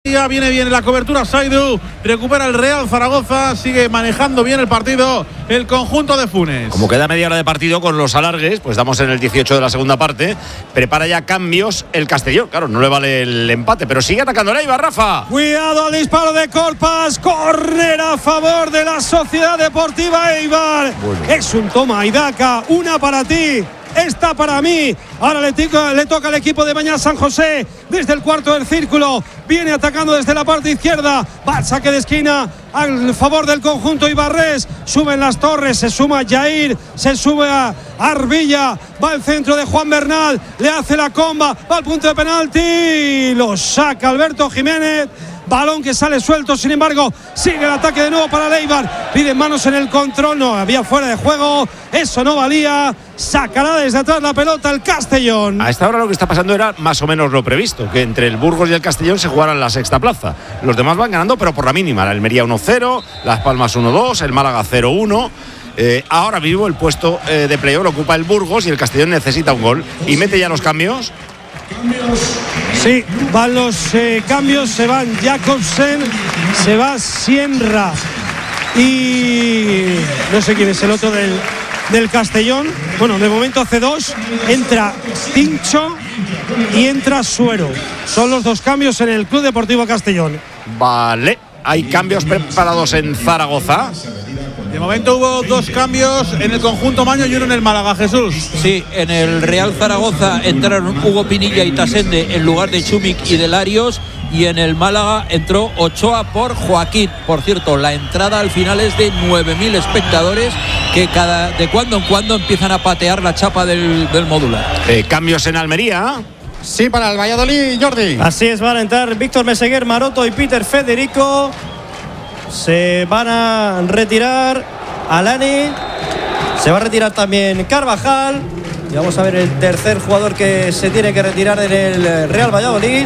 Viene bien en la cobertura Saidu, recupera el Real Zaragoza, sigue manejando bien el partido el conjunto de Funes. Como queda media hora de partido con los alargues, pues estamos en el 18 de la segunda parte, prepara ya cambios el Castellón. Claro, no le vale el empate, pero sigue atacando el Eibar, Rafa. Cuidado al disparo de Corpas, córner a favor de la Sociedad Deportiva Eibar. Bueno. Es un toma y daca, una para ti, esta para mí. Ahora le toca al equipo de Beñat San José desde el cuarto del círculo. Viene atacando desde la parte izquierda. Va al saque de esquina al favor del conjunto ibarrés. Suben las torres, se suma Jair, se sube a Arbilla. Va al centro de Juan Bernal, le hace la comba, va al punto de penalti. Lo saca Alberto Jiménez. Balón que sale suelto, sin embargo, sigue el ataque de nuevo para el Eibar. Piden manos en el control, no, había fuera de juego, eso no valía. Sacará desde atrás la pelota el Castellón. A esta hora lo que está pasando era más o menos lo previsto, que entre el Burgos y el Castellón se jugaran la sexta plaza. Los demás van ganando, pero por la mínima. La Almería 1-0, Las Palmas 1-2, el Málaga 0-1. Ahora mismo el puesto de playoff lo ocupa el Burgos y el Castellón necesita un gol. Y mete ya los cambios. Sí, van los cambios, se van Jacobsen, se va Sienra y no sé quién es el otro del Castellón. Bueno, de momento hace dos, entra Tincho y entra Suero. Son los dos cambios en el Club Deportivo Castellón. Vale, hay cambios preparados en Zaragoza. De momento hubo dos cambios en el conjunto Maño y uno en el Málaga, Jesús. Sí, en el Real Zaragoza entraron Hugo Pinilla y Tasende en lugar de Chumik y de Larios, y en el Málaga entró Ochoa por Joaquín. Por cierto, la entrada al final es de 9.000 espectadores que de cuando en cuando empiezan a patear la chapa del módulo. Cambios en Almería. Sí, para el Valladolid, Jordi. Así es, van a entrar Víctor Meseguer, Maroto y Peter Federico. Se van a retirar Alani, se va a retirar también Carvajal. Y vamos a ver el tercer jugador que se tiene que retirar en el Real Valladolid.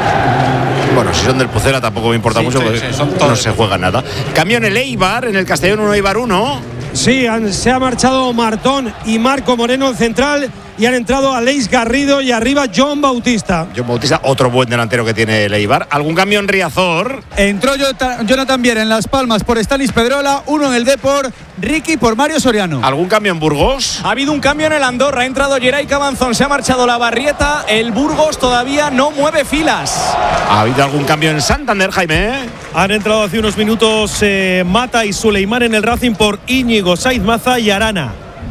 Bueno, si son del Pucela tampoco me importa mucho, porque no se juega nada. Cambio en el Eibar, en el Castellón 1, Eibar 1. Sí, se ha marchado Martón y Marco Moreno en central y han entrado Aleix Garrido y arriba John Bautista. John Bautista, otro buen delantero que tiene el Eibar. ¿Algún cambio en Riazor? Entró Jonathan Viera en Las Palmas por Stanis Pedrola, uno en el Depor, Ricky por Mario Soriano. ¿Algún cambio en Burgos? Ha habido un cambio en el Andorra, ha entrado Geray Cabanzón, se ha marchado la Barrieta, el Burgos todavía no mueve filas. ¿Ha habido algún cambio en Santander, Jaime? Han entrado hace unos minutos Mata y Suleimán en el Racing por Íñigo, Saiz Maza y Arana.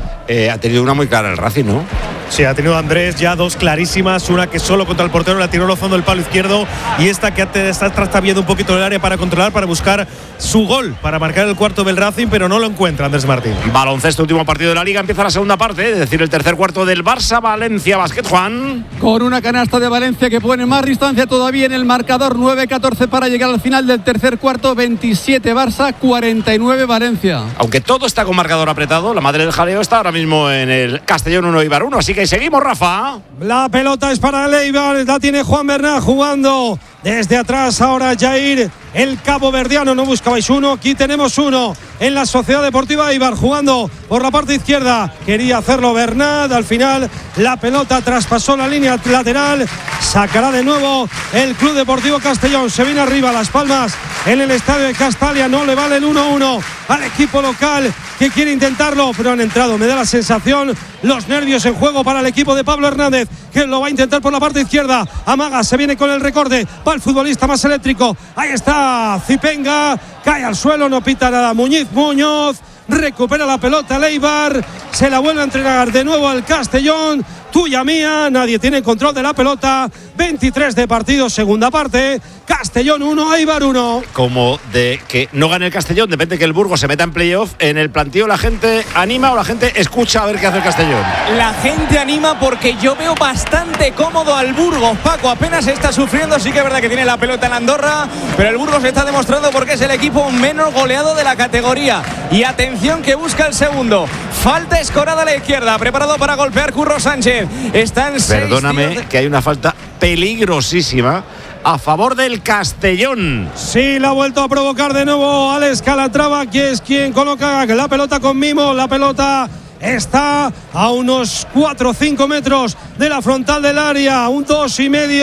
Ha tenido una muy clara el Racing, ¿no? Sí, ha tenido Andrés ya dos clarísimas, una que solo contra el portero la tiró rozando el palo izquierdo y esta que está trastabiando un poquito el área para controlar, para buscar su gol, para marcar el cuarto del Racing, pero no lo encuentra Andrés Martín. Baloncesto, último partido de la Liga, empieza la segunda parte, es decir, el tercer cuarto del Barça-Valencia Basket, Juan. Con una canasta de Valencia que pone más distancia todavía en el marcador, 9-14 para llegar al final del tercer cuarto, 27 Barça, 49 Valencia. Aunque todo está con marcador apretado, la madre del jaleo está ahora mismo en el Castellón 1, Eibar 1, así que seguimos, Rafa. La pelota es para el Eibar, la tiene Juan Bernal jugando desde atrás. Ahora Jair, el caboverdiano, no buscabais uno, aquí tenemos uno en la Sociedad Deportiva Eibar jugando por la parte izquierda. Quería hacerlo Bernal, al final la pelota traspasó la línea lateral. Sacará de nuevo el Club Deportivo Castellón. Se viene arriba Las Palmas en el estadio de Castalia. No le vale el 1-1 al equipo local que quiere intentarlo, pero han entrado, me da la sensación, los nervios en juego para el equipo de Pablo Hernández, que lo va a intentar por la parte izquierda. Amaga, se viene con el recorte, va el futbolista más eléctrico. Ahí está Zipenga, cae al suelo, no pita nada Muñoz, recupera la pelota el Eibar, se la vuelve a entregar de nuevo al Castellón. Tuya mía, nadie tiene control de la pelota. 23 de partido, segunda parte. Castellón 1, Eibar 1. Como de que no gane el Castellón, depende que el Burgos se meta en playoff. En el plantío la gente anima o la gente escucha a ver qué hace el Castellón. La gente anima porque yo veo bastante cómodo al Burgos. Paco apenas está sufriendo, sí que es verdad que tiene la pelota en Andorra, pero el Burgos está demostrando porque es el equipo menos goleado de la categoría. Y atención que busca el segundo. Falta escorada a la izquierda, preparado para golpear Curro Sánchez. Están Perdóname, que hay una falta peligrosísima a favor del Castellón. Sí, la ha vuelto a provocar de nuevo Alex Calatrava, que es quien coloca la pelota con mimo. La pelota está a unos 4 o 5 metros de la frontal del área, un 2,5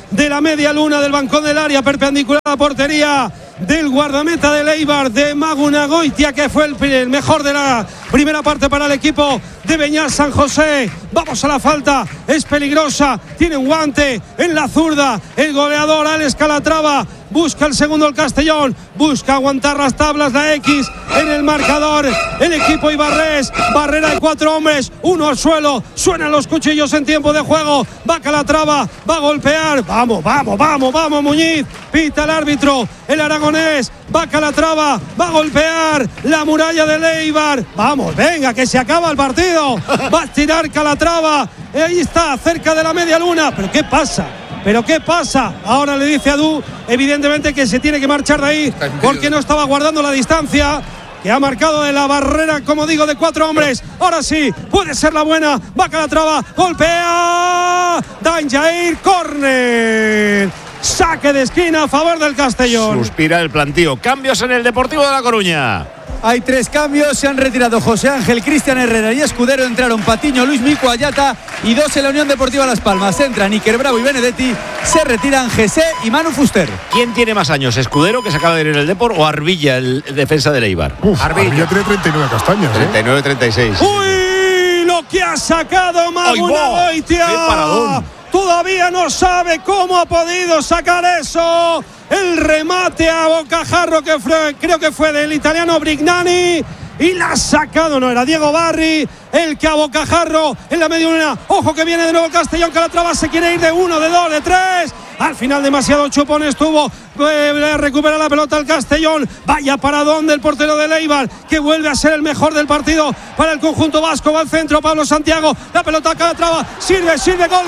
de la media luna del bancón del área, perpendicular a la portería del guardameta del Eibar, de Magunagoitia, que fue el mejor de la primera parte para el equipo de Beñat San José. Vamos a la falta, es peligrosa, tiene un guante en la zurda, el goleador Alex Calatrava. Busca el segundo el Castellón, busca aguantar las tablas, la X en el marcador. El equipo ibarrés, barrera de 4 hombres, 1 al suelo, suenan los cuchillos en tiempo de juego. Va Calatrava, va a golpear. Vamos Muñiz, pita el árbitro, el aragonés. Va Calatrava, va a golpear la muralla del Eibar. Vamos, venga, que se acaba el partido. Va a tirar Calatrava, ahí está, cerca de la media luna. ¿Pero qué pasa? Ahora le dice a Du, evidentemente, que se tiene que marchar de ahí porque no estaba guardando la distancia que ha marcado de la barrera, como digo, de 4 hombres. Ahora sí, puede ser la buena. Va Calatrava, golpea. Dan Jair, córner. Saque de esquina a favor del Castellón. Suspira el plantío. Cambios en el Deportivo de La Coruña. Hay 3 cambios, se han retirado José Ángel, Cristian Herrera y Escudero. Entraron Patiño, Luis Mico, Ayata y 2 en la Unión Deportiva Las Palmas. Entran Iker Bravo y Benedetti, se retiran Gesé y Manu Fuster. ¿Quién tiene más años, Escudero, que se acaba de ir en el Depor, o Arbilla, el defensa del Eibar? Arbilla tiene 39 castañas. 39-36. ¡Uy! Lo que ha sacado Magunagoitia. ¡Qué paradón! Todavía no sabe cómo ha podido sacar eso. El remate a bocajarro, que creo que fue del italiano Brignani, y la ha sacado, no era Diego Barri, el que a bocajarro en la media luna. Ojo que viene de nuevo Castellón, Calatrava se quiere ir de 1, de 2, de 3. Al final demasiado chupón estuvo. Recupera la pelota el Castellón. Vaya paradón del portero de Eibar, que vuelve a ser el mejor del partido para el conjunto vasco. Va al centro Pablo Santiago, la pelota a Calatrava, sirve, gol,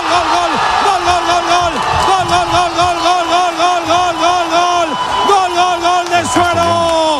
de Suero.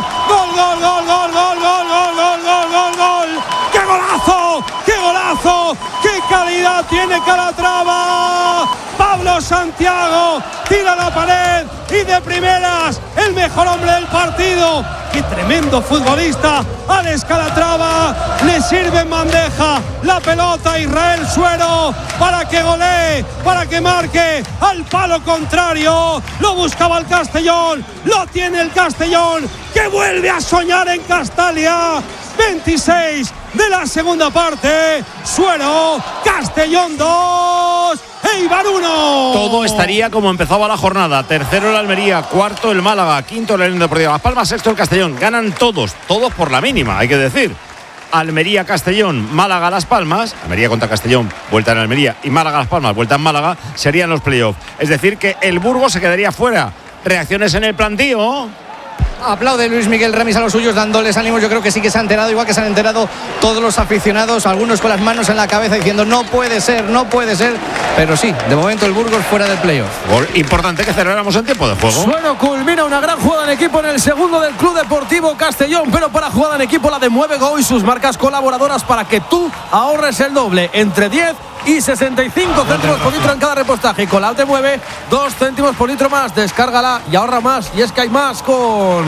¡Qué golazo! ¡Qué calidad tiene Calatrava! Pablo Santiago tira la pared y de primeras el mejor hombre del partido. ¡Qué tremendo futbolista! Alex Calatrava, le sirve en bandeja la pelota a Israel Suero para que golee, para que marque al palo contrario. Lo buscaba el Castellón, lo tiene el Castellón, que vuelve a soñar en Castalia. 26 de la segunda parte. Suero, Castellón 2, Eibar 1. Todo estaría como empezaba la jornada. Tercero el Almería, cuarto el Málaga, quinto el Unión Deportiva Las Palmas, sexto el Castellón. Ganan todos por la mínima, hay que decir. Almería, Castellón, Málaga, Las Palmas. Almería contra Castellón, vuelta en Almería, y Málaga, Las Palmas, vuelta en Málaga. Serían los playoffs. Es decir, que el Burgos se quedaría fuera. Reacciones en el plantío. Aplaude Luis Miguel Ramis a los suyos, dándoles ánimos. Yo creo que sí que se ha enterado, igual que se han enterado todos los aficionados, algunos con las manos en la cabeza diciendo no puede ser. Pero sí, de momento el Burgos fuera del playoff. Importante que celebráramos en tiempo de juego. Suero culmina una gran jugada en equipo en el segundo del Club Deportivo Castellón, pero para jugada en equipo la de Mueve Go y sus marcas colaboradoras para que tú ahorres el doble, entre 10 y 65 céntimos por litro en cada repostaje. Y con la Te Mueve, 2 céntimos por litro más. Descárgala y ahorra más. Y es que hay más con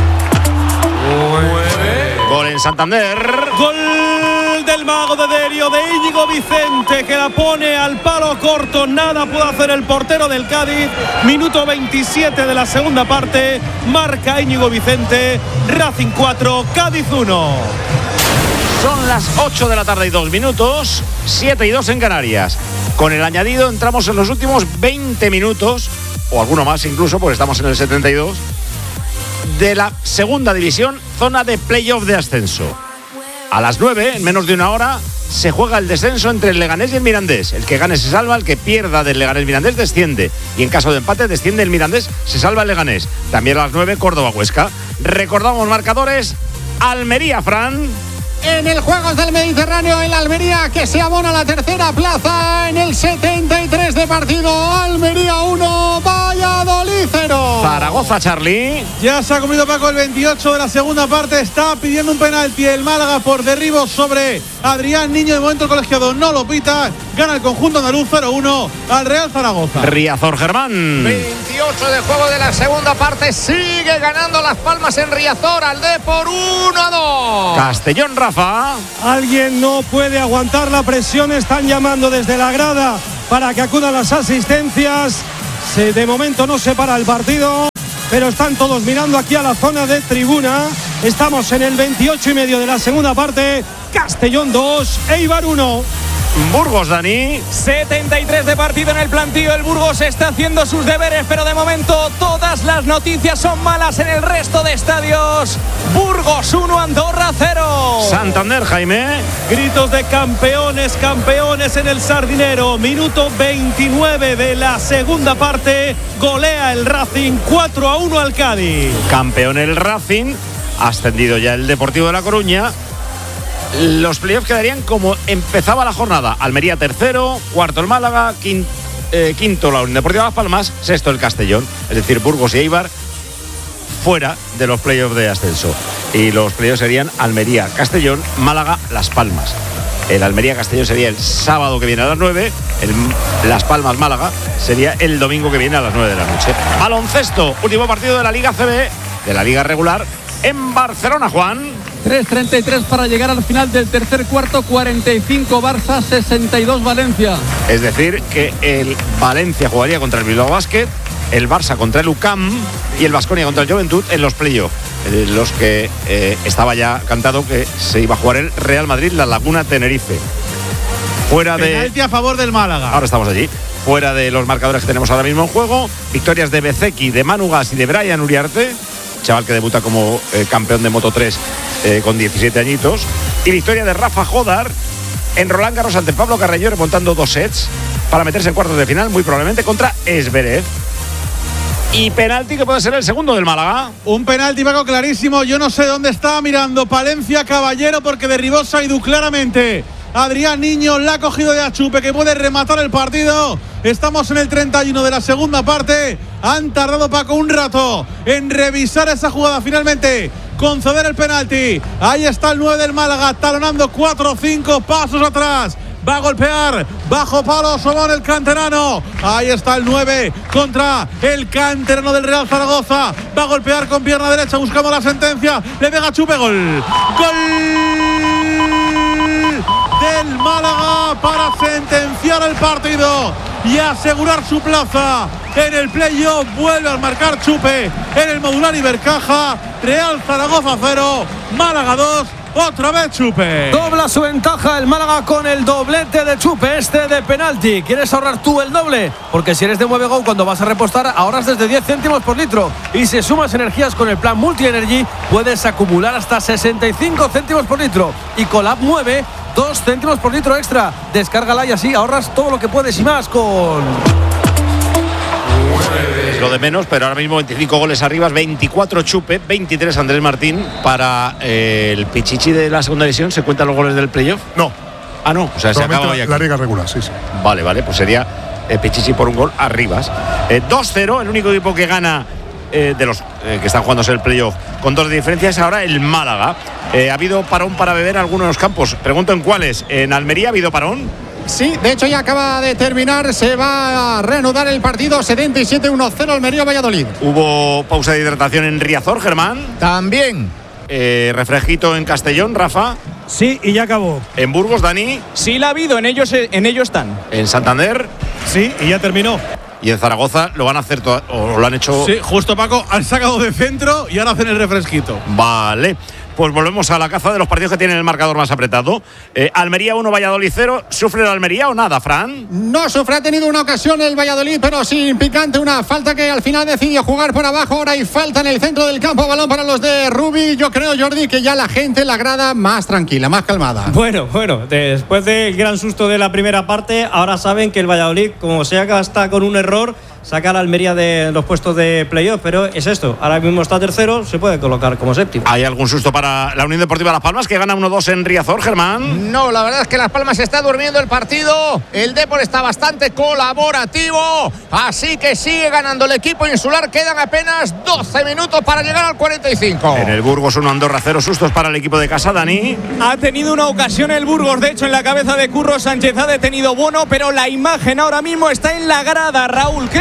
Mueve. Gol en Santander. Gol del mago de Derio, de Íñigo Vicente, que la pone al palo corto. Nada puede hacer el portero del Cádiz. Minuto 27 de la segunda parte. Marca Íñigo Vicente. Racing 4, Cádiz 1. Son las 8 de la tarde y 2 minutos, 7 y 2 en Canarias. Con el añadido entramos en los últimos 20 minutos, o alguno más incluso, porque estamos en el 72, de la segunda división, zona de playoff de ascenso. A las 9, en menos de una hora, se juega el descenso entre el Leganés y el Mirandés. El que gane se salva, el que pierda del Leganés Mirandés desciende. Y en caso de empate desciende el Mirandés, se salva el Leganés. También a las 9, Córdoba-Huesca. Recordamos marcadores: Almería, Fran. En el Juegos del Mediterráneo, el Almería, que se abona la tercera plaza en el 73 de partido. Almería 1, Valladolid 0. Zaragoza, Charlie. Ya se ha cumplido, Paco, el 28 de la segunda parte. Está pidiendo un penalti el Málaga por derribo sobre Adrián Niño. De momento el colegiado no lo pita. Gana el conjunto andaluz 0-1 al Real Zaragoza. Riazor, Germán. 28 de juego de la segunda parte. Sigue ganando Las Palmas en Riazor al Depor 1-2. Castellón, Rafa. Alguien no puede aguantar la presión. Están llamando desde la grada para que acudan las asistencias. De momento no se para el partido, pero están todos mirando aquí a la zona de tribuna. Estamos en el 28,5 de la segunda parte. Castellón 2, Eibar 1. Burgos, Dani. 73 de partido en el plantío. El Burgos está haciendo sus deberes, pero de momento todas las noticias son malas en el resto de estadios. Burgos 1, Andorra 0. Santander, Jaime. Gritos de campeones, campeones en el Sardinero. Minuto 29 de la segunda parte. Golea el Racing 4-1 al Cádiz. Campeón el Racing. Ascendido ya el Deportivo de La Coruña. Los playoffs quedarían como empezaba la jornada. Almería tercero, cuarto el Málaga, quinto la Unión Deportiva Las Palmas, sexto el Castellón. Es decir, Burgos y Eibar fuera de los playoffs de ascenso. Y los playoffs serían Almería, Castellón, Málaga, Las Palmas. El Almería-Castellón sería el sábado que viene a las 9. El Las Palmas-Málaga sería el domingo que viene a las 9 de la noche. Baloncesto, último partido de la Liga CB, de la Liga regular, en Barcelona, Juan. 3:33 para llegar al final del tercer cuarto. 45 Barça, 62 Valencia. Es decir, que el Valencia jugaría contra el Bilbao Basket, el Barça contra el UCAM y el Baskonia contra el Juventud en los playoffs, los que estaba ya cantado que se iba a jugar el Real Madrid, la Laguna Tenerife. Fuera de... Penalti a favor del Málaga. Ahora estamos allí. Fuera de los marcadores que tenemos ahora mismo en juego, victorias de Bezeki, de Manu Gas y de Brian Uriarte, chaval que debuta como campeón de Moto 3 con 17 añitos, y victoria de Rafa Jodar en Roland Garros ante Pablo Carreño, remontando 2 sets para meterse en cuartos de final, muy probablemente contra Zverev. Y penalti que puede ser el segundo del Málaga. Un penalti, Paco, clarísimo. Yo no sé dónde estaba mirando Palencia Caballero, porque derribó Saidu claramente. Adrián Niño la ha cogido de achupe, que puede rematar el partido. Estamos en el 31 de la segunda parte. Han tardado, Paco, un rato en revisar esa jugada. Finalmente conceder el penalti. Ahí está el 9 del Málaga, talonando 4 o 5 pasos atrás. Va a golpear bajo palo Sobón, el canterano. Ahí está el 9 contra el canterano del Real Zaragoza. Va a golpear con pierna derecha, buscamos la sentencia. Le pega Chupe, gol. Gol del Málaga para sentenciar el partido y asegurar su plaza en el playoff. Vuelve a marcar Chupe en el modular Ibercaja. Real Zaragoza 0, Málaga 2. Otra vez Chupe. Dobla su ventaja el Málaga con el doblete de Chupe, de penalti. ¿Quieres ahorrar tú el doble? Porque si eres de Mueve Go, cuando vas a repostar, ahorras desde 10 céntimos por litro. Y si sumas energías con el plan Multi Energy, puedes acumular hasta 65 céntimos por litro. Y con la app Mueve, 2 céntimos por litro extra. Descárgala y así ahorras todo lo que puedes y más con... Es lo de menos, pero ahora mismo 25 goles arriba, 24 Chupe, 23 Andrés Martín. Para el Pichichi de la segunda división, ¿se cuentan los goles del playoff? No. Ah, no, o sea, se acaba hoy aquí. La liga regular, sí. Vale, pues sería Pichichi por un gol arribas. 2-0, el único equipo que gana de los que están jugándose el playoff con 2 de diferencia es ahora el Málaga. Ha habido parón para beber en algunos de los campos. Pregunto en cuáles. ¿En Almería ha habido parón? Sí, de hecho ya acaba de terminar. Se va a reanudar el partido. 77-1-0 Almería-Valladolid. ¿Hubo pausa de hidratación en Riazor, Germán? También. ¿Refresquito en Castellón, Rafa? Sí, y ya acabó. ¿En Burgos, Dani? Sí, la ha habido, en ellos están. ¿En Santander? Sí, y ya terminó. ¿Y en Zaragoza lo van a hacer o lo han hecho? Sí, justo, Paco, han sacado de centro y ahora hacen el refresquito. Vale. Pues volvemos a la caza de los partidos que tienen el marcador más apretado. Almería 1, Valladolid 0. ¿Sufre el Almería o nada, Fran? No sufre, ha tenido una ocasión el Valladolid, pero sin picante. Una falta que al final decidió jugar por abajo. Ahora hay falta en el centro del campo. Balón para los de Rubi. Yo creo, Jordi, que ya la gente, la grada, más tranquila, más calmada. Bueno, después del gran susto de la primera parte, ahora saben que el Valladolid, como sea que está con un error, saca a la Almería de los puestos de playoff, pero es esto, ahora mismo está tercero, se puede colocar como séptimo. ¿Hay algún susto para la Unión Deportiva Las Palmas, que gana 1-2 en Riazor, Germán? No, la verdad es que Las Palmas está durmiendo el partido, el Depor está bastante colaborativo, así que sigue ganando el equipo insular. Quedan apenas 12 minutos para llegar al 45. En el Burgos 1, Andorra 0, sustos para el equipo de casa, Dani. Ha tenido una ocasión el Burgos, de hecho en la cabeza de Curro Sánchez ha detenido Bono, pero la imagen ahora mismo está en la grada, Raúl, ¿qué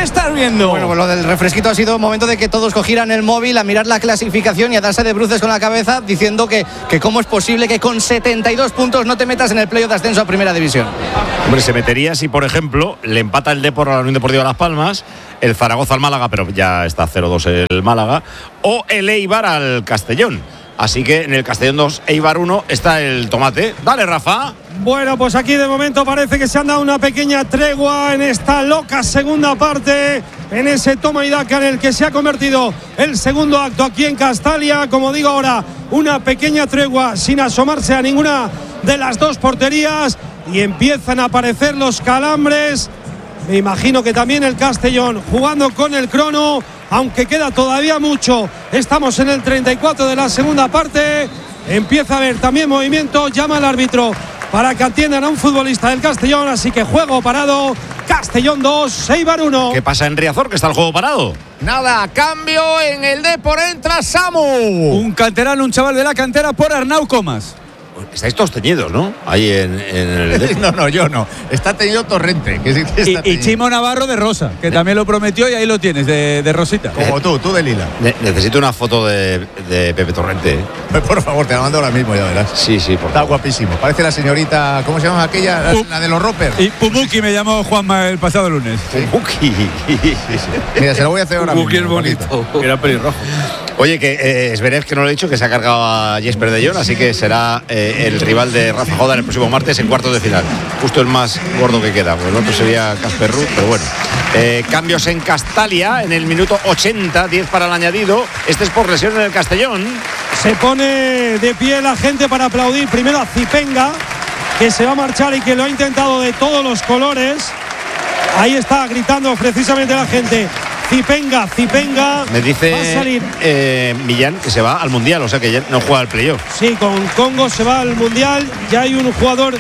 estás viendo? Bueno, pues lo del refresquito ha sido un momento de que todos cogieran el móvil a mirar la clasificación y a darse de bruces con la cabeza diciendo que cómo es posible que con 72 puntos no te metas en el playoff de ascenso a Primera División. Hombre, se metería si, por ejemplo, le empata el Depor a la Unión Deportiva Las Palmas, el Zaragoza al Málaga, pero ya está 0-2 el Málaga, o el Eibar al Castellón. Así que en el Castellón 2, Eibar 1 está el tomate. Dale, Rafa. Bueno, pues aquí de momento parece que se han dado una pequeña tregua en esta loca segunda parte, en ese toma y daca en el que se ha convertido el segundo acto aquí en Castalia. Como digo ahora, una pequeña tregua sin asomarse a ninguna de las dos porterías y empiezan a aparecer los calambres. Me imagino que también el Castellón jugando con el crono, aunque queda todavía mucho. Estamos en el 34 de la segunda parte. Empieza a haber también movimiento, llama al árbitro para que atiendan a un futbolista del Castellón, así que juego parado, Castellón 2, Eibar 1. ¿Qué pasa en Riazor, que está el juego parado? Nada, cambio en el Depor, entra Samu. Un canterano, un chaval de la cantera por Arnau Comas. Estáis todos teñidos, ¿no? Ahí en el... No, yo no. Está teñido Torrente. Y Chimo Navarro de rosa, que también lo prometió y ahí lo tienes, de rosita. Como tú de lila. Necesito una foto de Pepe Torrente. Por favor, te la mando ahora mismo, ya verás. Sí, por Está guapísimo. Parece la señorita, ¿cómo se llama aquella? La de los Roper. Y Pumuki me llamó Juanma el pasado lunes. ¿Sí? Pumuki. Sí. Mira, se lo voy a hacer ahora mismo. Pumuki es bonito. Era pelirrojo. Oye, que Zverev, que no lo he dicho, que se ha cargado a Jesper de Jong, así que será el rival de Rafa Jodan el próximo martes en cuartos de final. Justo el más gordo que queda, porque el otro sería Casper Ruud, pero bueno. Cambios en Castalia en el minuto 80, 10 para el añadido. Este es por lesión en el Castellón. Se pone de pie la gente para aplaudir primero a Zipenga, que se va a marchar y que lo ha intentado de todos los colores. Ahí está gritando precisamente la gente. Zipenga. Me dice va a salir. Millán que se va al Mundial, o sea que ya no juega al playoff. Sí, con Congo se va al Mundial. Ya hay un jugador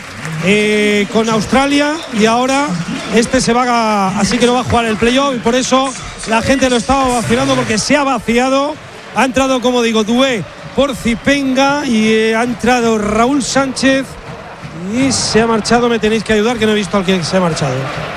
con Australia y ahora este se va así que no va a jugar el playoff y por eso la gente lo estaba vaciando porque se ha vaciado. Ha entrado, como digo, Doué por Zipenga y ha entrado Raúl Sánchez y se ha marchado. Me tenéis que ayudar, que no he visto al que se ha marchado.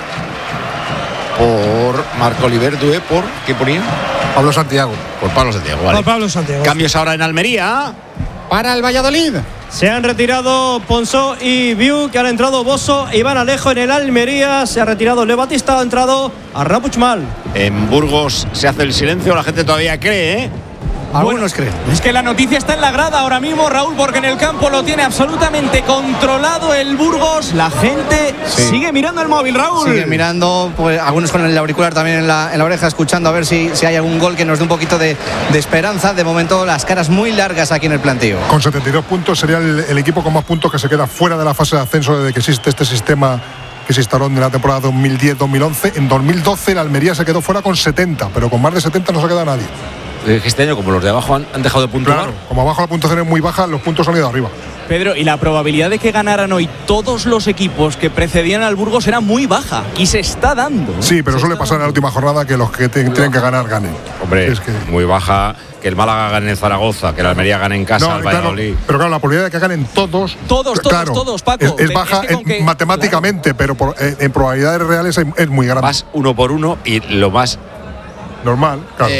Por Marco Oliver, Doué, ¿por qué ponía? Pablo Santiago. Por Pablo Santiago, vale. Por Pablo Santiago. Cambios ahora en Almería. Para el Valladolid. Se han retirado Ponsó y Viu, que han entrado Bosso e Iván Alejo en el Almería. Se ha retirado Leo Batista, ha entrado Arnau Puigmal. En Burgos se hace el silencio, la gente todavía cree, ¿eh? Algunos creen. Es que la noticia está en la grada ahora mismo, Raúl, porque en el campo lo tiene absolutamente controlado el Burgos. La gente sigue mirando el móvil, Raúl. Sigue mirando, pues algunos con el auricular también en la oreja, escuchando a ver si hay algún gol que nos dé un poquito de esperanza. De momento, las caras muy largas aquí en el plantío. Con 72 puntos sería el equipo con más puntos que se queda fuera de la fase de ascenso desde que existe este sistema que se instaló en la temporada 2010-2011. En 2012 el Almería se quedó fuera con 70, pero con más de 70 no se queda nadie. Este año, como los de abajo han dejado de puntuar. Claro, como abajo la puntuación es muy baja, los puntos han ido arriba. Pedro, y la probabilidad de que ganaran hoy todos los equipos que precedían al Burgos era muy baja y se está dando. Sí, pero suele pasar en la última jornada que los que tienen que ganar ganen. Hombre, es que muy baja, que el Málaga gane en Zaragoza, que el Almería gane en casa, el Valladolid. Pero claro, la probabilidad de que ganen todos, Paco. Es baja matemáticamente, pero en probabilidades reales es muy grande. Vas uno por uno y lo más normal, claro.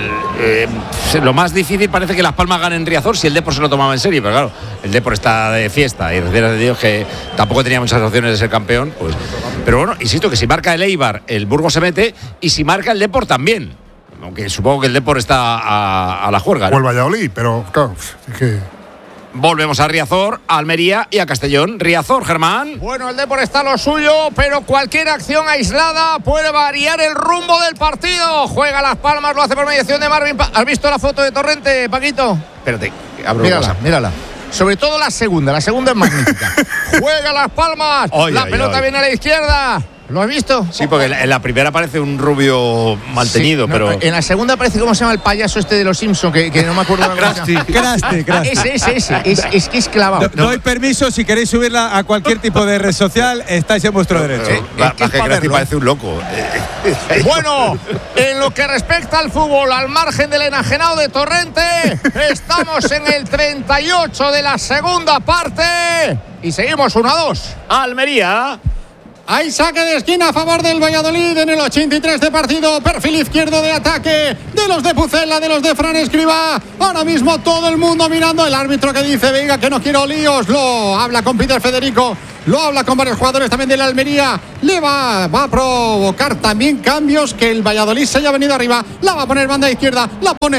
Lo más difícil parece que Las Palmas ganen en Riazor si el Depor se lo tomaba en serio, pero claro, el Depor está de fiesta y recién de Dios que tampoco tenía muchas opciones de ser campeón, pues. Pero bueno, insisto que si marca el Eibar, el Burgos se mete, y si marca el Depor también, aunque supongo que el Depor está a la juerga, ¿no? O el Valladolid, pero claro, es que... Volvemos a Riazor, a Almería y a Castellón. Riazor, Germán. Bueno, el Depor está lo suyo, pero cualquier acción aislada puede variar el rumbo del partido. Juega Las Palmas, lo hace por mediación de Marvin. ¿Has visto la foto de Torrente, Paquito? Espérate, abro WhatsApp. Mírala. Sobre todo la segunda es magnífica. Juega Las Palmas, la pelota viene a la izquierda. ¿Lo has visto? Sí, porque en la primera parece un rubio mal teñido, pero... En la segunda parece, ¿cómo se llama el payaso este de los Simpsons? Que no me acuerdo. Krusty. Ese. Es que es clavado. Doy permiso, si queréis subirla a cualquier tipo de red social, estáis en vuestro derecho. Krusty parece un loco. Bueno, en lo que respecta al fútbol, al margen del enajenado de Torrente, estamos en el 38 de la segunda parte y seguimos 1-2. Almería. Hay saque de esquina a favor del Valladolid en el 83 de partido. Perfil izquierdo de ataque de los de Pucela, de los de Fran Escribá. Ahora mismo todo el mundo mirando. El árbitro que dice, venga, que no quiero líos. Lo habla con Peter Federico. Lo habla con varios jugadores también de la Almería. Le va a provocar también cambios, que el Valladolid se haya venido arriba. La va a poner banda izquierda. La pone.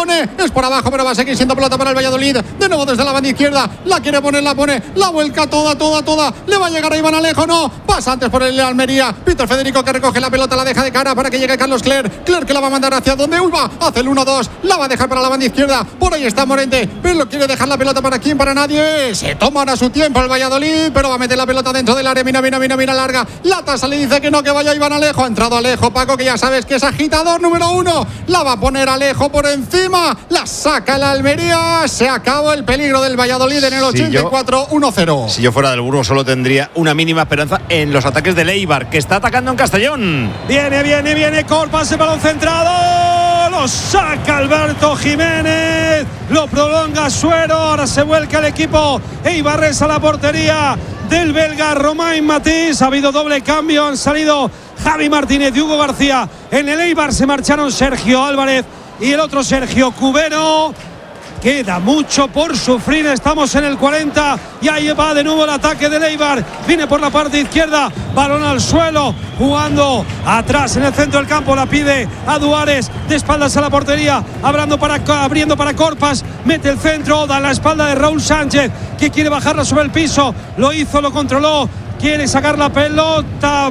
Es por abajo, pero va a seguir siendo pelota para el Valladolid. De nuevo desde la banda izquierda. La quiere poner, la pone. La vuelca toda. Le va a llegar a Iván Alejo, no. Pasa antes por el Almería. Peter Federico que recoge la pelota, la deja de cara para que llegue Carlos Clerc. Clerc que la va a mandar hacia donde Ulva. Hace el 1-2. La va a dejar para la banda izquierda. Por ahí está Morente. Pero quiere dejar la pelota para quién, para nadie. Se toma ahora su tiempo el Valladolid, pero va a meter la pelota dentro del área. Mira, larga. La tasa le dice que no, que vaya Iván Alejo. Ha entrado Alejo, Paco, que ya sabes que es agitador número 1. La va a poner Alejo por encima. La saca el Almería. Se acabó el peligro del Valladolid en el 84, 1-0. Si yo fuera del Burgos solo tendría una mínima esperanza en los ataques del Eibar, que está atacando en Castellón. Viene Corpas, el balón centrado. Lo saca Alberto Jiménez. Lo prolonga Suero. Ahora se vuelca el equipo eibarres a la portería del belga Romain Matís. Ha habido doble cambio, han salido Javi Martínez y Hugo García. En el Eibar se marcharon Sergio Álvarez y el otro Sergio Cubero. Queda mucho por sufrir, estamos en el 40 y ahí va de nuevo el ataque del Eibar. Viene por la parte izquierda, balón al suelo, jugando atrás en el centro del campo, la pide a Duárez, de espaldas a la portería, abriendo para Corpas, mete el centro, da la espalda de Raúl Sánchez, que quiere bajarla sobre el piso, lo hizo, lo controló. Quiere sacar la pelota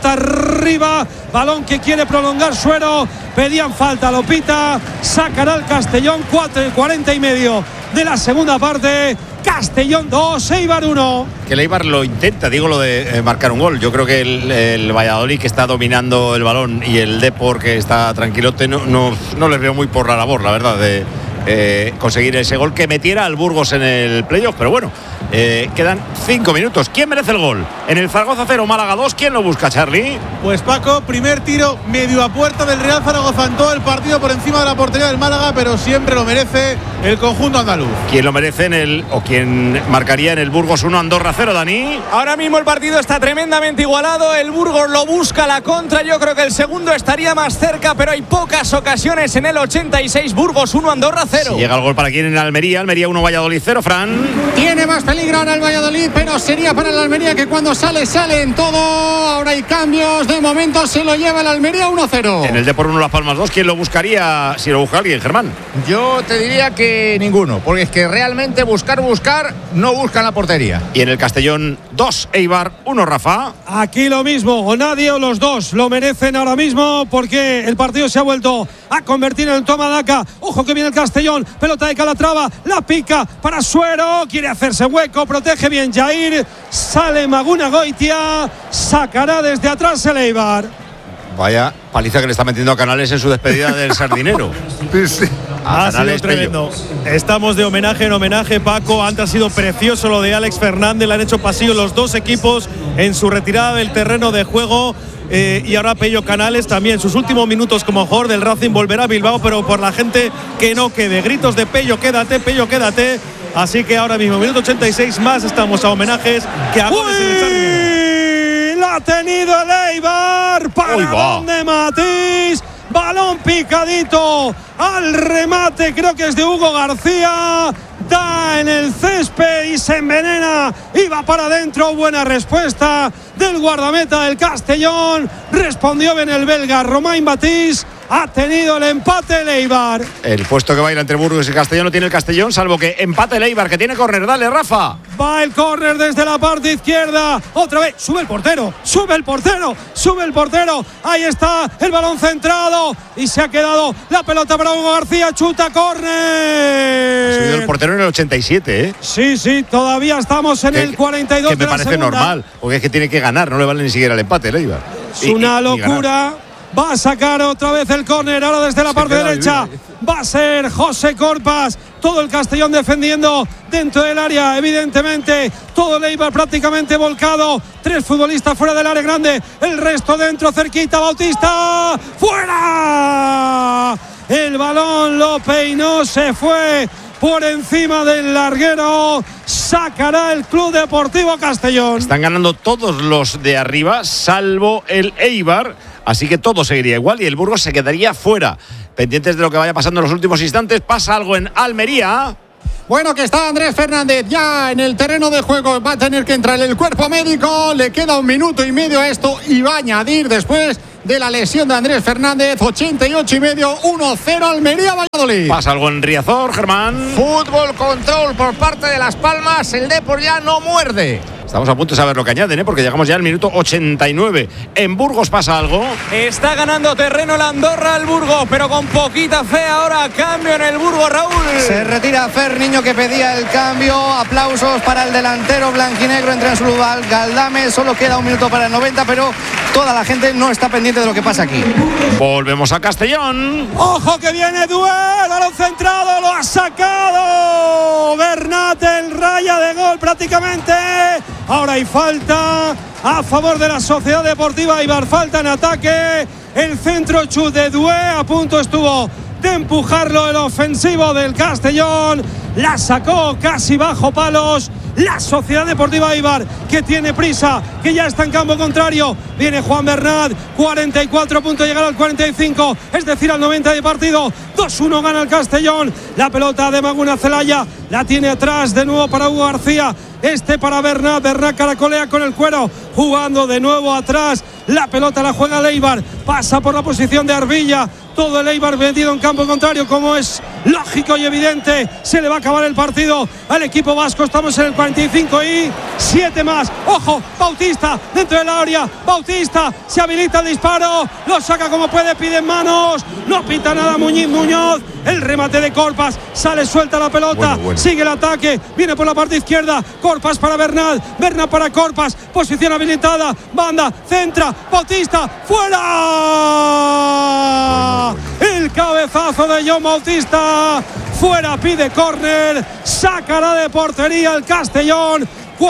arriba, balón que quiere prolongar Suero, pedían falta, lo pita, sacará el Castellón, 40 y medio de la segunda parte, Castellón 2, Eibar 1. Que el Eibar lo intenta, digo lo de marcar un gol. Yo creo que el Valladolid, que está dominando el balón, y el Depor, que está tranquilote, no les veo muy por la labor, la verdad, de conseguir ese gol que metiera al Burgos en el playoff, pero bueno, quedan 5 minutos. ¿Quién merece el gol? En el Zaragoza 0, Málaga 2, ¿quién lo busca, Charlie? Pues Paco, primer tiro medio a puerta del Real Zaragoza en todo el partido por encima de la portería del Málaga, pero siempre lo merece el conjunto andaluz. ¿Quién lo merece o quién marcaría en el Burgos 1, Andorra 0, Dani? Ahora mismo el partido está tremendamente igualado, el Burgos lo busca la contra, yo creo que el segundo estaría más cerca, pero hay pocas ocasiones en el 86, Burgos 1, Andorra 0. Si llega el gol para quién en Almería 1, Valladolid 0, Fran. Tiene más peligro ahora el Valladolid, pero sería para el Almería, que cuando sale en todo. Ahora hay cambios, de momento se lo lleva el Almería 1-0. En el Depor 1, Las Palmas 2, ¿quién lo buscaría si lo busca alguien, Germán? Yo te diría que ninguno, porque es que realmente buscar, no buscan la portería. Y en el Castellón 2, Eibar 1, Rafa. Aquí lo mismo, o nadie o los dos lo merecen ahora mismo, porque el partido se ha vuelto a convertir en toma daca. Ojo que viene el Castellón, pelota de Calatrava, la pica para Suero, quiere hacerse hueco, protege bien Jair, sale Maguna Goitia, sacará desde atrás el Eibar. Vaya paliza que le está metiendo a Canales en su despedida del Sardinero. Sí. Ha sido tremendo. Estamos de homenaje en homenaje, Paco. Antes ha sido precioso lo de Alex Fernández. Le han hecho pasillo los dos equipos en su retirada del terreno de juego. Y ahora Pello Canales también, sus últimos minutos como jugador del Racing, volverá a Bilbao, pero por la gente que no quede. Gritos de Pello, quédate. Así que ahora mismo, minuto 86 más, estamos a homenajes que a goles en el Sardinero. La ha tenido el Eibar, paradón de Matís, balón picadito al remate, creo que es de Hugo García, da en el césped y se envenena, iba para adentro. Buena respuesta del guardameta del Castellón, respondió bien el belga Romain Matís. Ha tenido el empate el Eibar. El puesto que baila entre Burgos y Castellón lo tiene el Castellón, salvo que empate el Eibar, que tiene córner. Dale, Rafa. Va el córner desde la parte izquierda. Otra vez, sube el portero. Ahí está el balón centrado y se ha quedado la pelota para Hugo García. Chuta, córner. Ha subido el portero en el 87, ¿eh? Sí, todavía estamos en el 42. Que me parece normal, porque es que tiene que ganar, no le vale ni siquiera el empate el Eibar. Es una locura. Va a sacar otra vez el córner, ahora desde la parte derecha. Va a ser José Corpas. Todo el Castellón defendiendo dentro del área, evidentemente. Todo el Eibar prácticamente volcado. 3 futbolistas fuera del área grande. El resto dentro, cerquita. Bautista. ¡Fuera! El balón lo peinó, se fue por encima del larguero. sacará el Club Deportivo Castellón. Están ganando todos los de arriba, salvo el Eibar, así que todo seguiría igual y el Burgos se quedaría fuera. Pendientes de lo que vaya pasando en los últimos instantes. Pasa algo en Almería. Bueno, que está Andrés Fernández ya en el terreno de juego. Va a tener que entrar el cuerpo médico. Le queda 1 minuto y medio a esto y va a añadir después de la lesión de Andrés Fernández. 88,5, 1-0 Almería Valladolid. Pasa algo en Riazor, Germán. Fútbol control por parte de Las Palmas. El Depor ya no muerde. Estamos a punto de saber lo que añaden, porque llegamos ya al minuto 89. En Burgos pasa algo. Está ganando terreno el Andorra al Burgos, pero con poquita fe. Ahora cambio en el Burgos, Raúl. Se retira Fer Niño, que pedía el cambio. Aplausos para el delantero blanquinegro. Entra en su lugar Galdame. Solo queda 1 minuto para el 90, pero toda la gente no está pendiente de lo que pasa aquí. Volvemos a Castellón. ¡Ojo que viene Duel! ¡Balón centrado! ¡Lo ha sacado! Bernat, el raya de gol prácticamente. Ahora hay falta a favor de la Sociedad Deportiva Eibar. Falta en ataque. El centro chut de Dué. A punto estuvo de empujarlo el ofensivo del Castellón. La sacó casi bajo palos la Sociedad Deportiva Eibar, que tiene prisa, que ya está en campo contrario. Viene Juan Bernat, 44 puntos, llegar al 45, es decir, al 90 de partido. 2-1 gana el Castellón. La pelota de Maguna Celaya la tiene atrás de nuevo para Hugo García. Para Bernat. Bernat caracolea con el cuero, jugando de nuevo atrás. La pelota la juega el Eibar, pasa por la posición de Arbilla. Todo el Eibar metido en campo contrario, como es lógico y evidente. Se le va a acabar el partido al equipo vasco. Estamos en el 45 y 7 más. Ojo, Bautista dentro del área. Bautista se habilita el disparo. Lo saca como puede, pide manos. No pita nada Muñoz. El remate de Corpas. Sale suelta la pelota. Bueno. Sigue el ataque. Viene por la parte izquierda. Corpas para Bernat. Bernat para Corpas. Posición habilitada. Banda. Centra. Bautista. ¡Fuera! El cabezazo de John Bautista. Fuera, pide córner. Sacará de portería el Castellón.